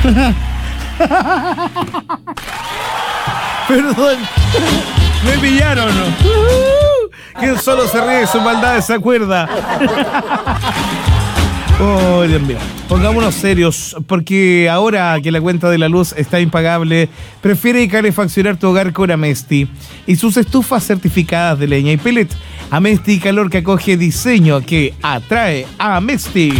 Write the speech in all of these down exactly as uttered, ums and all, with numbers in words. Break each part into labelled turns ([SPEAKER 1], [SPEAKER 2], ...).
[SPEAKER 1] Perdón. Me pillaron. Quien solo se ríe de su maldad se acuerda. Oh, Dios mío. Pongámonos serios, porque ahora que la cuenta de la luz está impagable, prefiere calefaccionar tu hogar con Amesti y sus estufas certificadas de leña y pellet. Amesti, calor que acoge, diseño que atrae a Amesti.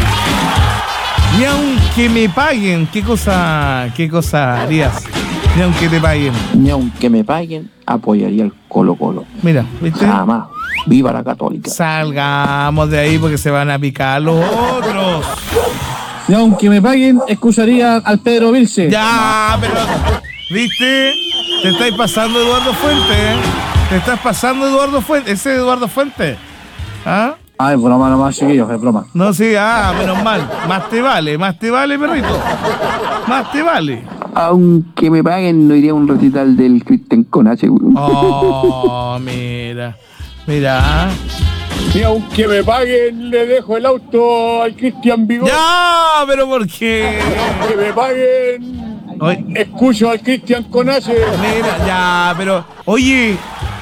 [SPEAKER 1] Ni aunque me paguen, ¿qué cosa, qué cosa harías? Ni aunque te paguen.
[SPEAKER 2] Ni aunque me paguen, apoyaría el Colo Colo.
[SPEAKER 1] Mira, ¿viste?
[SPEAKER 2] Nada más. Viva la Católica.
[SPEAKER 1] Salgamos de ahí porque se van a picar los otros.
[SPEAKER 3] Y aunque me paguen, excusaría al Pedro Vilce.
[SPEAKER 1] Ya, pero... ¿Viste? Te estáis pasando, Eduardo Fuente, ¿eh? Te estás pasando, Eduardo Fuente. Ese es Eduardo Fuente. ¿Ah?
[SPEAKER 3] Ah, es broma nomás, chiquillos, es broma.
[SPEAKER 1] No, sí, ah, menos mal. Más te vale, más te vale, perrito. Más te vale.
[SPEAKER 2] Aunque me paguen, no iría a un recital del Cristian Conache.
[SPEAKER 1] Oh, mira. Mira.
[SPEAKER 4] Y aunque me paguen, le dejo el auto al Cristian Vigor.
[SPEAKER 1] ¡Ya! ¿Pero por qué?
[SPEAKER 4] Y aunque me paguen,
[SPEAKER 1] Oye,
[SPEAKER 4] escucho al Cristian Conache.
[SPEAKER 1] mira, ya, pero... Oye,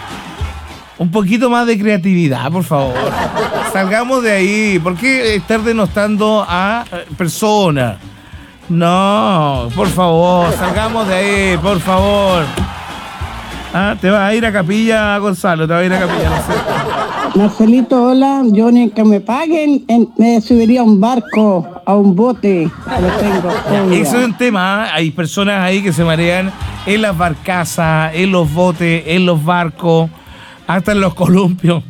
[SPEAKER 1] un poquito más de creatividad, por favor. Salgamos de ahí. ¿Por qué estar denostando a personas? No, por favor, salgamos de ahí, por favor. Ah, te vas a ir a Capilla, Gonzalo, te vas a ir a Capilla, no sé.
[SPEAKER 5] Marcelito, hola, yo ni que me paguen, en- me subiría a un barco, a un bote, lo tengo.
[SPEAKER 1] Eso es un tema, ¿eh? Hay personas ahí que se marean en las barcazas, en los botes, en los barcos, hasta en los columpios.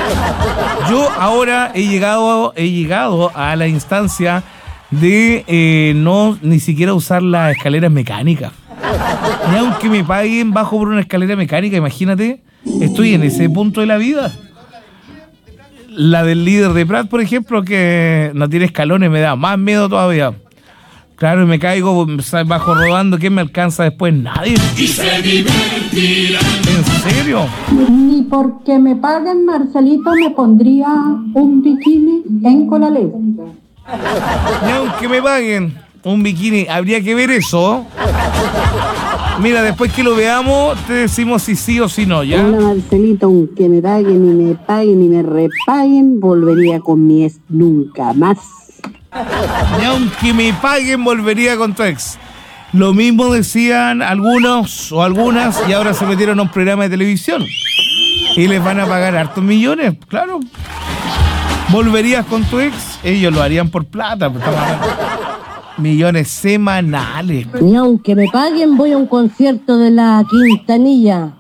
[SPEAKER 1] Yo ahora he llegado, he llegado a la instancia de eh, no ni siquiera usar las escaleras mecánicas. Ni aunque me paguen bajo por una escalera mecánica, imagínate, estoy en ese punto de la vida. La del líder de Prat, por ejemplo, que no tiene escalones, me da más miedo todavía. Claro, y me caigo bajo rodando, ¿quién me alcanza después? Nadie. Y se divertirá. ¿En serio?
[SPEAKER 6] Ni porque me paguen, Marcelito, me pondría un bikini en Colalé.
[SPEAKER 1] Ni aunque me paguen un bikini, habría que ver eso. Mira, después que lo veamos, te decimos si sí o si no, ¿ya?
[SPEAKER 5] Hola Marcelito, aunque me paguen y me paguen y me repaguen, volvería con mi ex nunca más.
[SPEAKER 1] Ni aunque me paguen, volvería con tu ex. Lo mismo decían algunos o algunas y ahora se metieron a un programa de televisión. Y les van a pagar hartos millones, claro. ¿Volverías con tu ex? Ellos lo harían por plata. Pues, millones semanales.
[SPEAKER 7] Ni aunque me paguen, voy a un concierto de la Quintanilla.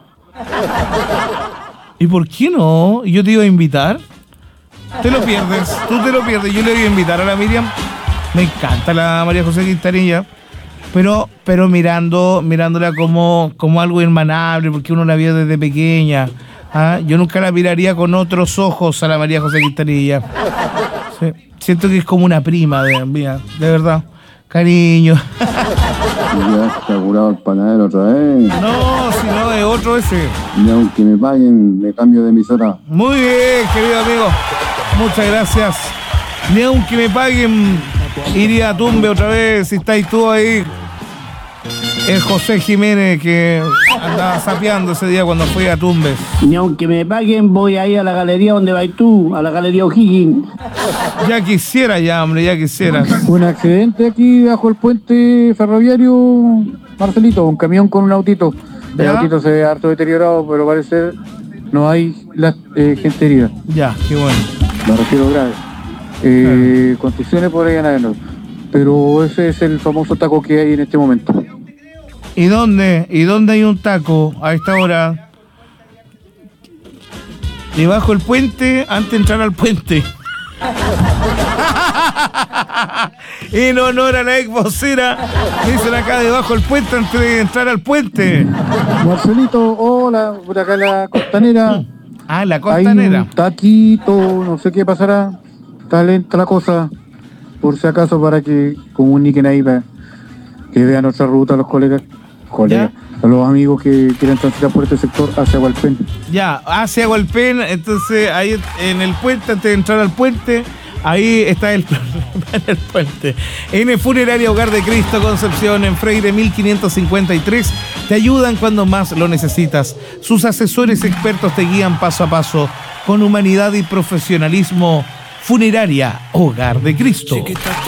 [SPEAKER 1] ¿Y por qué no? ¿Yo te iba a invitar? Te lo pierdes, tú te lo pierdes. Yo le voy a invitar a la Miriam. Me encanta la María José Quintanilla. Pero, pero mirando, mirándola como, como algo inmanable, porque uno la vio desde pequeña. ¿Ah? Yo nunca la miraría con otros ojos a la María José Quintanilla. Sí. Siento que es como una prima de mía, de verdad. Cariño.
[SPEAKER 2] Ya está curado el panadero otra vez.
[SPEAKER 1] No, si no, es otro ese.
[SPEAKER 2] Y aunque me paguen, me cambio de emisora.
[SPEAKER 1] Muy bien, querido amigo. Muchas gracias. Ni aunque me paguen, iría a Tumbe otra vez. Si estáis tú ahí. El José Jiménez que andaba sapeando ese día cuando fui a Tumbes.
[SPEAKER 3] Ni aunque me paguen, voy a ir a la galería donde vas tú, a la galería O'Higgins.
[SPEAKER 1] Ya quisiera ya, hombre, ya quisiera.
[SPEAKER 3] Un accidente aquí bajo el puente ferroviario, Marcelito, un camión con un autito. El
[SPEAKER 1] ¿Ya?
[SPEAKER 3] autito se ve harto deteriorado, pero parece no hay la, eh, gente herida.
[SPEAKER 1] Ya, qué bueno.
[SPEAKER 3] Me refiero grave. Eh, Contusiones podrían haberlo. Pero ese es el famoso taco que hay en este momento.
[SPEAKER 1] ¿Y dónde? ¿Y dónde hay un taco a esta hora? Debajo del puente, antes de entrar al puente. En honor a la ex vocera, dicen acá debajo del puente antes de entrar al puente.
[SPEAKER 3] Marcelito, hola, por acá la costanera.
[SPEAKER 1] Ah, la
[SPEAKER 3] Hay
[SPEAKER 1] costanera.
[SPEAKER 3] un taquito, no sé qué pasará. Está lenta la cosa. Por si acaso, para que comuniquen ahí, para que vean nuestra ruta los colegas. Colegas. A los amigos que quieran transitar por este sector hacia Hualpén.
[SPEAKER 1] Ya, hacia Hualpén, entonces ahí en el puente, antes de entrar al puente, Ahí está el problema en el puente. En Funeraria Hogar de Cristo Concepción, en Freire mil quinientos cincuenta y tres, te ayudan cuando más lo necesitas. Sus asesores expertos te guían paso a paso con humanidad y profesionalismo. Funeraria Hogar de Cristo.